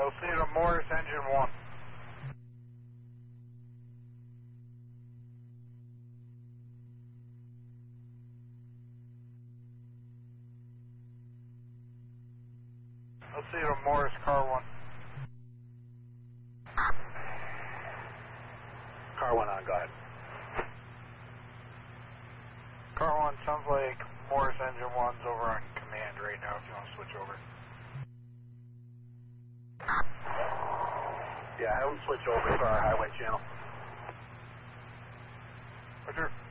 LC to Morris, engine 1. LC to Morris, car 1. Car 1 on, go ahead. Car 1, sounds like Morris engine 1's over on command right now if you want to switch over. Yeah, I would switch over to our highway channel. Roger.